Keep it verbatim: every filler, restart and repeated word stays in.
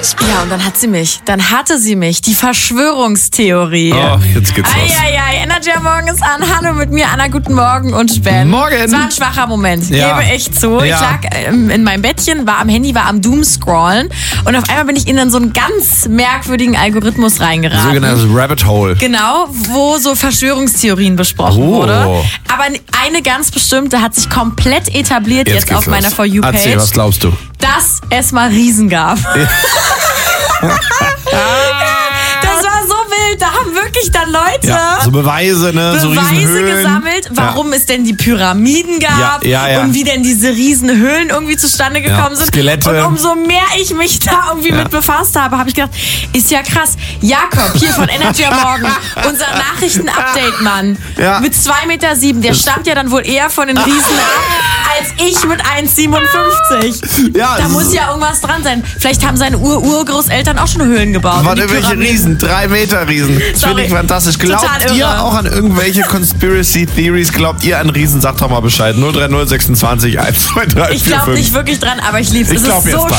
Ja, und dann hat sie mich. Dann hatte sie mich. Die Verschwörungstheorie. Oh, jetzt geht's los. Eieiei, Energy am Morgen ist an. Hallo mit mir, Anna, guten Morgen und Ben. Morgen. Es war ein schwacher Moment, Ja. gebe ich zu. Ja. Ich lag ähm, in meinem Bettchen, war am Handy, war am Doomscrollen und auf einmal bin ich in so einen ganz merkwürdigen Algorithmus reingeraten. Sogenanntes Rabbit Hole. Genau, wo so Verschwörungstheorien besprochen Oh. wurde. Aber eine ganz bestimmte hat sich komplett etabliert jetzt, geht's auf los. meiner For You Page. Erzähl, was glaubst du? Dass es mal Riesen gab. Das war so wild, da haben wirklich dann Leute Ja, so Beweise, ne? so Beweise Riesenhöhlen. gesammelt, warum Ja. es denn die Pyramiden gab Ja, ja, ja. und wie denn diese Riesenhöhlen irgendwie zustande gekommen Ja, sind. Skelette. Und umso mehr ich mich da irgendwie Ja. mit befasst habe, habe ich gedacht, ist ja krass. Jakob, hier von Energy am Morgen, unser Nachrichten-Update-Mann Ja. mit zwei Meter sieben, der stammt ja dann wohl eher von den Riesen ab, als ich mit eins Komma siebenundfünfzig. Ja, da das muss ist- ja irgendwas dran sein. Vielleicht haben seine Ur-Urgroßeltern auch schon Höhlen gebaut. Waren und die irgendwelche Pyramiden. Riesen, drei Meter Riesen. Das Sorry. finde ich fantastisch. Total Glaubt irre. ihr auch an irgendwelche Conspiracy Theories? Glaubt ihr an Riesen? Sagt doch mal Bescheid. null drei null sechsundzwanzig eins zwei drei Ich vier glaube fünf. nicht wirklich dran, aber ich liebe es. Ich Es glaub ist jetzt so dran.